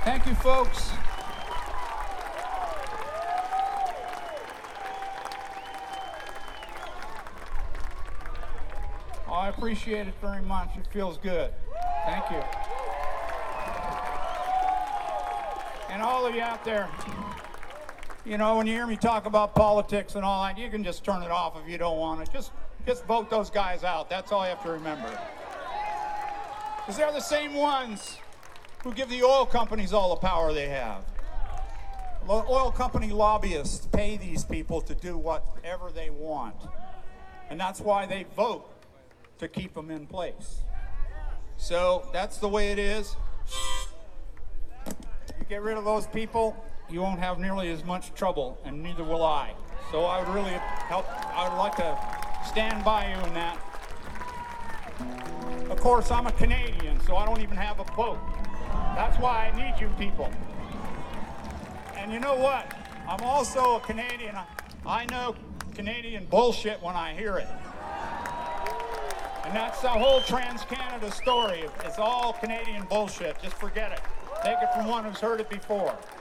Thank you, folks. Oh, I appreciate it very much. It feels good. Thank you. And all of you out there, you know, when you hear me talk about politics and all that, you can just turn it off if you don't want it. Just vote those guys out. That's all you have to remember. Because they're the same ones who give the oil companies all the power they have. Oil company lobbyists pay these people to do whatever they want. And that's why they vote to keep them in place. So that's the way it is. You get rid of those people, you won't have nearly as much trouble, and neither will I. So I would really I would like to stand by you in that. Of course, I'm a Canadian, so I don't even have a vote. That's why I need you people. And you know what? I'm also a Canadian. I know Canadian bullshit when I hear it. And that's the whole Trans-Canada story. It's all Canadian bullshit. Just forget it. Take it from one who's heard it before.